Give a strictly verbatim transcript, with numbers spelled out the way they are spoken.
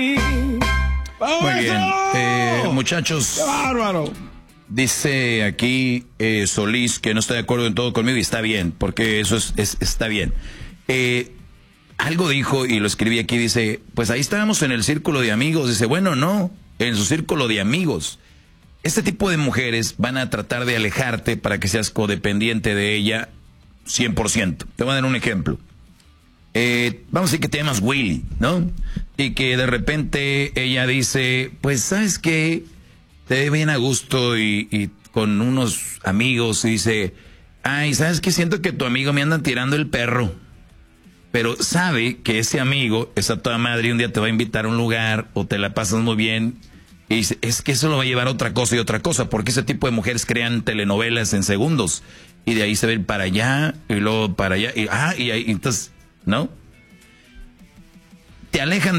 Muy bien, eh, muchachos. ¡Qué bárbaro! Dice aquí eh, Solís que no está de acuerdo en todo conmigo y está bien, porque eso es, es está bien. Eh, algo dijo y lo escribí aquí, dice, pues ahí estábamos en el círculo de amigos. Dice, bueno, no, en su círculo de amigos. Este tipo de mujeres van a tratar de alejarte para que seas codependiente de ella cien por ciento. Te voy a dar un ejemplo. Eh, vamos a decir que te llamas Willy, ¿no? Y que de repente ella dice, pues, ¿sabes qué? Te ve bien a gusto y, y con unos amigos y dice, ay, ¿sabes qué? Siento que tu amigo me anda tirando el perro. Pero sabe que ese amigo es a toda madre y un día te va a invitar a un lugar o te la pasas muy bien. Y dice, es que eso lo va a llevar a otra cosa y otra cosa, porque ese tipo de mujeres crean telenovelas en segundos. Y de ahí se ven para allá y luego para allá. Y, ah, y ahí, entonces, ¿no? Te alejan